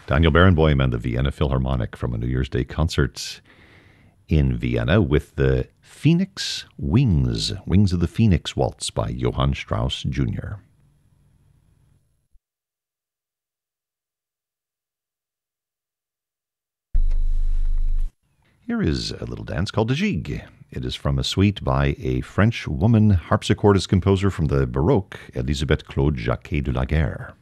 Daniel Barenboim and the Vienna Philharmonic from a New Year's Day concert in Vienna with the Phoenix Wings, Wings of the Phoenix Waltz by Johann Strauss Jr. Here is a little dance called the Gigue. It is from a suite by a French woman harpsichordist composer from the Baroque, Elisabeth Claude Jacquet de la Guerre.